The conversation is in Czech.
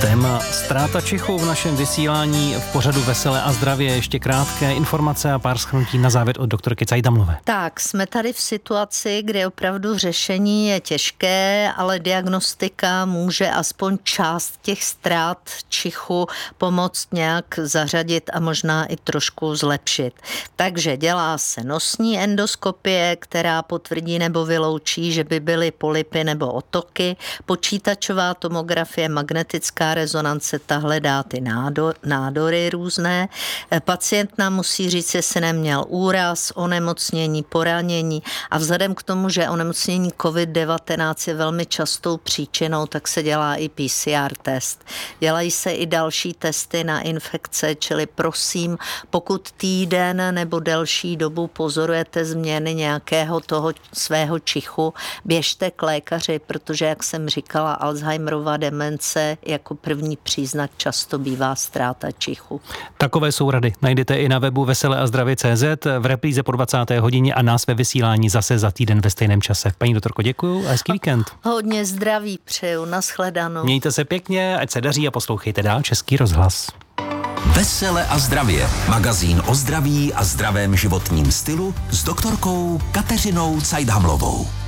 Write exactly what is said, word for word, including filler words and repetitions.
Téma ztráta čichu v našem vysílání v pořadu Veselé a zdravě. Ještě krátké informace a pár shrnutí na závěr od doktorky Cajdamlové. Tak, jsme tady v situaci, kde opravdu řešení je těžké, ale diagnostika může aspoň část těch ztrát čichu pomoct nějak zařadit a možná i trošku zlepšit. Takže dělá se nosní endoskopie, která potvrdí nebo vyloučí, že by byly polypy nebo otoky, počítačová tomografie, magnetická rezonance, ta hledá ty nádor, nádory různé. Pacient nám musí říct, jestli neměl úraz, onemocnění, poranění a vzhledem k tomu, že onemocnění covid devatenáct je velmi častou příčinou, tak se dělá i P C R test. Dělají se i další testy na infekce, čili prosím, pokud týden nebo delší dobu pozorujete změny nějakého toho svého čichu, běžte k lékaři, protože, jak jsem říkala, Alzheimerova demence jako první příznak často bývá ztráta čichu. Takové jsou rady. Najdete i na webu vesele a zdravě tečka cé zet, v repríze po dvacáté hodině a nás ve vysílání zase za týden ve stejném čase. Paní doktorko, děkuju a hezký víkend. Hodně zdraví přeju, nashledanou. Mějte se pěkně, ať se daří a poslouchejte dál Český rozhlas. Vesele a zdravě. Magazín o zdraví a zdravém životním stylu s doktorkou Kateřinou Cajdhamlovou.